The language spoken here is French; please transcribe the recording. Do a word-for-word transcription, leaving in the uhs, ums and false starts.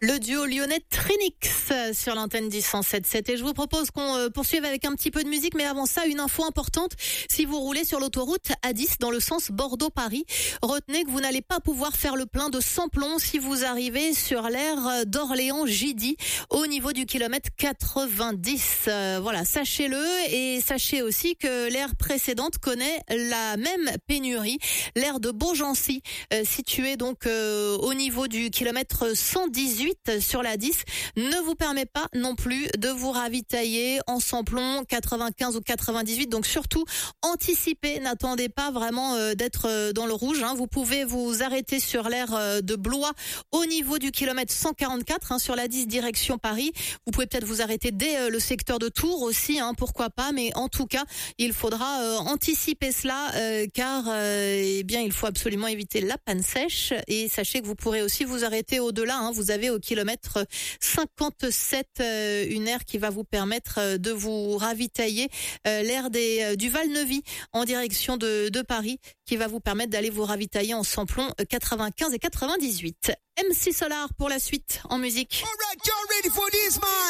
Le duo lyonnais Trinix sur l'antenne du cent sept sept. Et je vous propose qu'on poursuive avec un petit peu de musique. Mais avant ça, une info importante. Si vous roulez sur l'autoroute A dix dans le sens Bordeaux-Paris, retenez que vous n'allez pas pouvoir faire le plein de samplon si vous arrivez sur l'aire d'Orléans-Gidy au niveau du kilomètre quatre-vingt-dix. Euh, voilà, sachez-le. Et sachez aussi que l'aire précédente connaît la même pénurie. L'aire de Beaugency, euh, située donc euh, au niveau du kilomètre cent dix-huit sur la dix, ne vous permet pas non plus de vous ravitailler en samplon quatre-vingt-quinze ou quatre-vingt-dix-huit. Donc surtout, anticipez, n'attendez pas vraiment euh, d'être euh, dans le rouge. Hein. Vous pouvez vous arrêter sur l'aire euh, de Blois au niveau du kilomètre cent quarante-quatre hein, sur la dix direction Paris. Vous pouvez peut-être vous arrêter dès euh, le secteur de Tours aussi, hein, pourquoi pas. Mais en tout cas, il faudra euh, anticiper cela euh, car euh, eh bien il faut absolument éviter la panne sèche. Et sachez que vous pourrez aussi vous arrêter au-delà. Hein. Vous avez au kilomètre cinquante-sept euh, une aire qui va vous permettre euh, de vous ravitailler, euh, l'aire des euh, du Val-Neuvy en direction de, de Paris, qui va vous permettre d'aller vous ravitailler en samplon euh, quatre-vingt-quinze et quatre-vingt-dix-huit. M C Solar pour la suite en musique. All right, y'all ready for this, man?